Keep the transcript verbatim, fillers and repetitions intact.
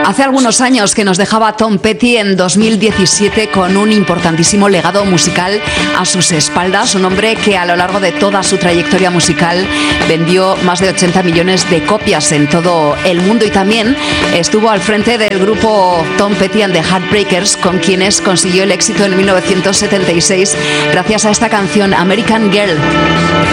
Hace algunos años que nos dejaba Tom Petty en dos mil diecisiete con un importantísimo legado musical a sus espaldas, un hombre que a lo largo de toda su trayectoria musical vendió más de ochenta millones de copias en todo el mundo y también estuvo al frente del grupo Tom Petty and the Heartbreakers, con quienes consiguió el éxito en mil novecientos setenta y seis gracias a esta canción American Girl.